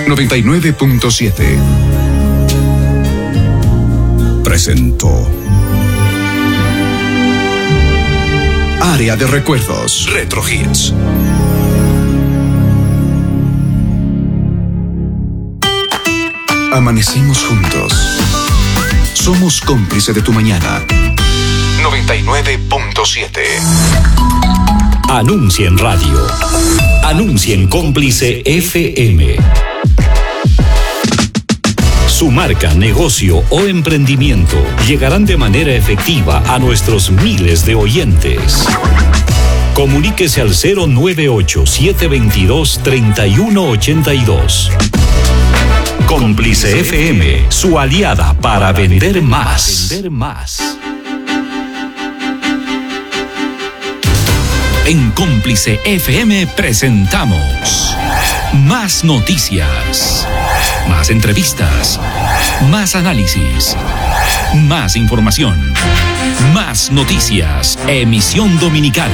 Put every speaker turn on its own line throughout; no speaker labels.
99.7 presentó Área de Recuerdos Retro Hits. Amanecimos juntos. Somos cómplice de tu mañana. 99.7.
Anuncia en radio. Anuncia en Cómplice FM. Su marca, negocio o emprendimiento llegarán de manera efectiva a nuestros miles de oyentes. Comuníquese al 098-722-3182. Cómplice FM, su aliada para vender más. En Cómplice FM presentamos más noticias, más entrevistas, más análisis, más información, más noticias, emisión dominical.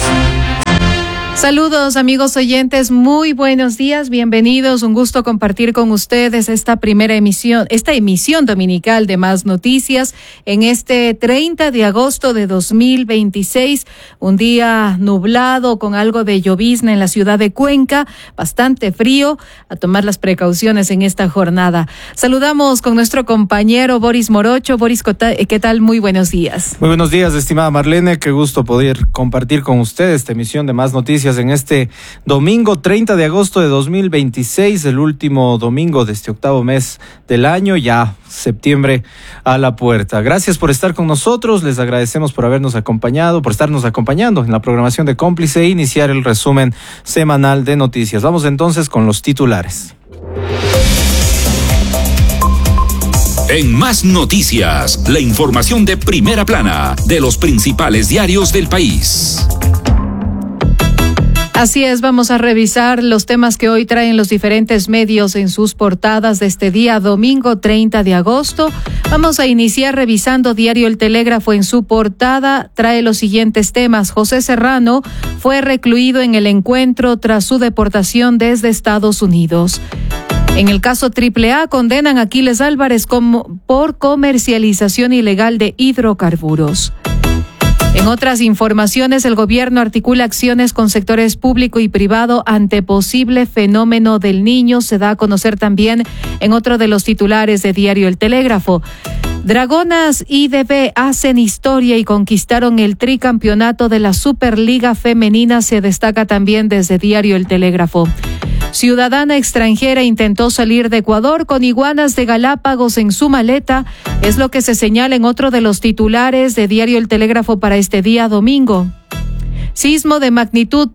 Saludos amigos oyentes, muy buenos días, bienvenidos, un gusto compartir con ustedes esta emisión dominical de Más Noticias en este 30 de agosto de 2026, un día nublado con algo de llovizna en la ciudad de Cuenca, bastante frío, a tomar las precauciones en esta jornada. Saludamos con nuestro compañero Boris Morocho. Boris, ¿qué tal? Muy buenos días.
Muy buenos días, estimada Marlene, qué gusto poder compartir con ustedes esta emisión de Más Noticias en este domingo 30 de agosto de 2026, el último domingo de este octavo mes del año, ya septiembre a la puerta. Gracias por estar con nosotros, les agradecemos por estarnos acompañando en la programación de Cómplice e iniciar el resumen semanal de noticias. Vamos entonces con los titulares.
En Más Noticias, la información de primera plana de los principales diarios del país.
Así es, vamos a revisar los temas que hoy traen los diferentes medios en sus portadas de este día, domingo 30 de agosto. Vamos a iniciar revisando Diario El Telégrafo. En su portada trae los siguientes temas. José Serrano fue recluido en el encuentro tras su deportación desde Estados Unidos. En el caso AAA condenan a Aquiles Álvarez por comercialización ilegal de hidrocarburos. En otras informaciones, el gobierno articula acciones con sectores público y privado ante posible fenómeno del Niño. Se da a conocer también en otro de los titulares de Diario El Telégrafo. Dragonas IDB hacen historia y conquistaron el tricampeonato de la Superliga Femenina. Se destaca también desde Diario El Telégrafo. Ciudadana extranjera intentó salir de Ecuador con iguanas de Galápagos en su maleta. Es lo que se señala en otro de los titulares de Diario El Telégrafo para este día domingo. Sismo de magnitud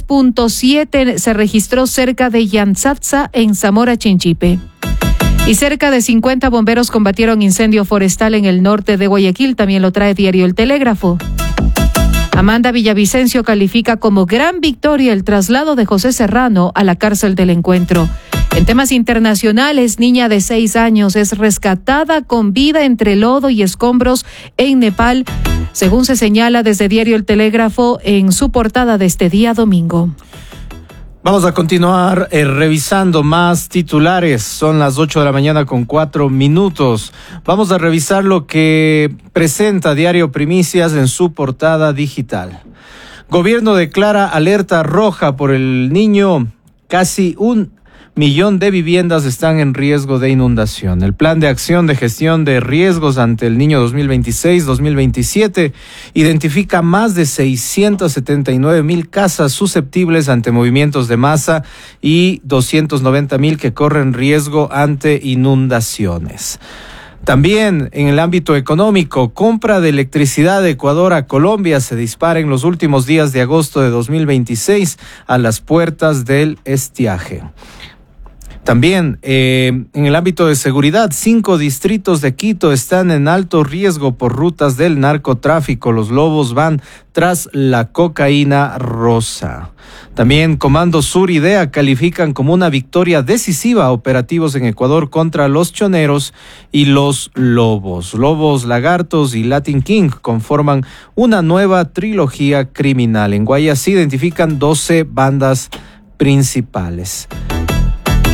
3.7 se registró cerca de Yanzatza en Zamora Chinchipe. Y cerca de 50 bomberos combatieron incendio forestal en el norte de Guayaquil. También lo trae Diario El Telégrafo. Amanda Villavicencio califica como gran victoria el traslado de José Serrano a la cárcel del encuentro. En temas internacionales, niña de 6 años es rescatada con vida entre lodo y escombros en Nepal, según se señala desde Diario El Telégrafo en su portada de este día domingo.
Vamos a continuar revisando más titulares. Son las 8:04 a.m. Vamos a revisar lo que presenta Diario Primicias en su portada digital. Gobierno declara alerta roja por el Niño. Casi 1 millón de viviendas están en riesgo de inundación. El Plan de Acción de Gestión de Riesgos ante el Niño 2026-2027 identifica más de 679,000 casas susceptibles ante movimientos de masa y 290,000 que corren riesgo ante inundaciones. También en el ámbito económico, compra de electricidad de Ecuador a Colombia se dispara en los últimos días de agosto de 2026 a las puertas del estiaje. También en el ámbito de seguridad, 5 distritos de Quito están en alto riesgo por rutas del narcotráfico. Los lobos van tras la cocaína rosa. También Comando Sur y DEA califican como una victoria decisiva operativos en Ecuador contra los choneros y los lobos. Lobos, lagartos y Latin King conforman una nueva trilogía criminal. En Guayas se identifican 12 bandas principales.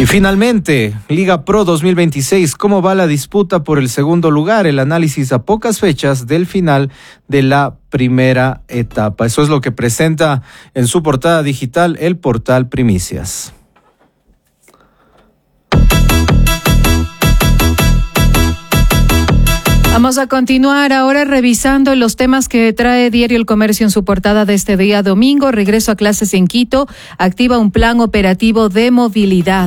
Y finalmente, Liga Pro 2026, ¿cómo va la disputa por el segundo lugar? El análisis a pocas fechas del final de la primera etapa. Eso es lo que presenta en su portada digital el portal Primicias.
Vamos a continuar ahora revisando los temas que trae Diario El Comercio en su portada de este día domingo. Regreso a clases en Quito, activa un plan operativo de movilidad.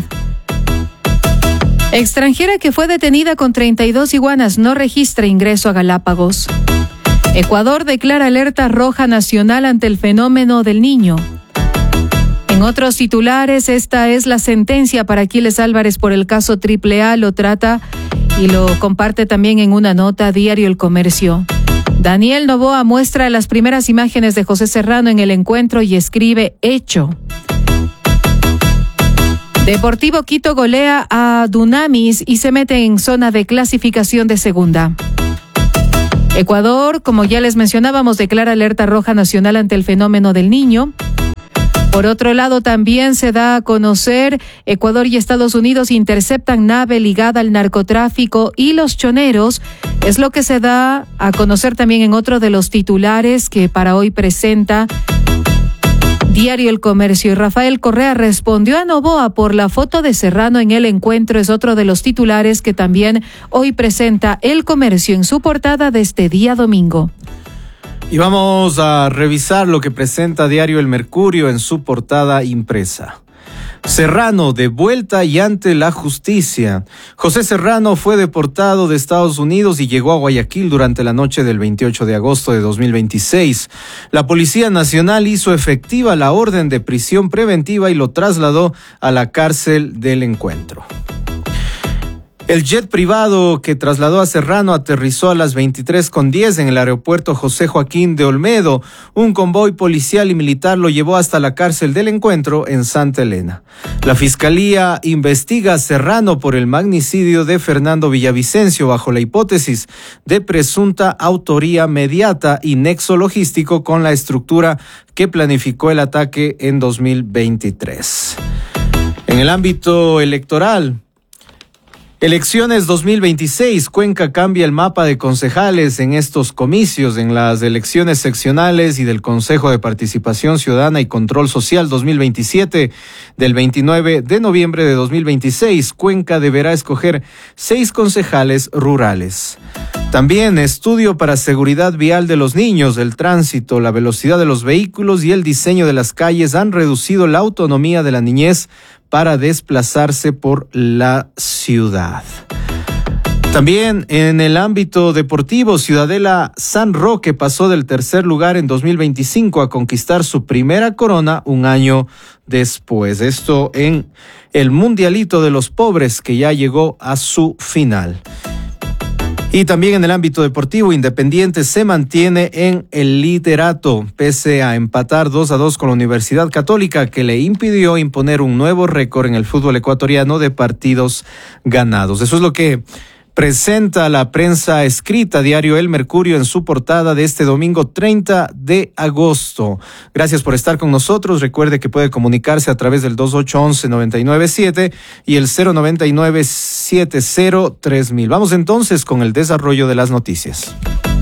Extranjera que fue detenida con 32 iguanas no registra ingreso a Galápagos. Ecuador declara alerta roja nacional ante el fenómeno del Niño. En otros titulares, esta es la sentencia para Aquiles Álvarez por el caso AAA, lo trata y lo comparte también en una nota Diario El Comercio. Daniel Noboa muestra las primeras imágenes de José Serrano en el encuentro y escribe hecho. Deportivo Quito golea a Dunamis y se mete en zona de clasificación de segunda. Ecuador, como ya les mencionábamos, declara alerta roja nacional ante el fenómeno del Niño. Por otro lado, también se da a conocer, Ecuador y Estados Unidos interceptan nave ligada al narcotráfico y los choneros. Es lo que se da a conocer también en otro de los titulares que para hoy presenta Diario El Comercio. Y Rafael Correa respondió a Noboa por la foto de Serrano en el encuentro. Es otro de los titulares que también hoy presenta El Comercio en su portada de este día domingo.
Y vamos a revisar lo que presenta Diario El Mercurio en su portada impresa. Serrano de vuelta y ante la justicia. José Serrano fue deportado de Estados Unidos y llegó a Guayaquil durante la noche del 28 de agosto de 2026. La Policía Nacional hizo efectiva la orden de prisión preventiva y lo trasladó a la cárcel del Encuentro. El jet privado que trasladó a Serrano aterrizó a las 23:10 en el aeropuerto José Joaquín de Olmedo. Un convoy policial y militar lo llevó hasta la cárcel del Encuentro en Santa Elena. La Fiscalía investiga a Serrano por el magnicidio de Fernando Villavicencio bajo la hipótesis de presunta autoría mediata y nexo logístico con la estructura que planificó el ataque en 2023. En el ámbito electoral, elecciones 2026, Cuenca cambia el mapa de concejales en estos comicios. En las elecciones seccionales y del Consejo de Participación Ciudadana y Control Social 2027 del 29 de noviembre de 2026, Cuenca deberá escoger 6 concejales rurales. También estudio para seguridad vial de los niños, el tránsito, la velocidad de los vehículos y el diseño de las calles han reducido la autonomía de la niñez para desplazarse por la ciudad. También en el ámbito deportivo, Ciudadela San Roque pasó del tercer lugar en 2025 a conquistar su primera corona un año después. Esto en el Mundialito de los Pobres, que ya llegó a su final. Y también en el ámbito deportivo, Independiente se mantiene en el liderato, pese a empatar 2-2 con la Universidad Católica, que le impidió imponer un nuevo récord en el fútbol ecuatoriano de partidos ganados. Eso es lo que presenta la prensa escrita, Diario El Mercurio, en su portada de este domingo 30 de agosto. Gracias por estar con nosotros. Recuerde que puede comunicarse a través del 2811-997 y el 099-70-3000. Vamos entonces con el desarrollo de las noticias.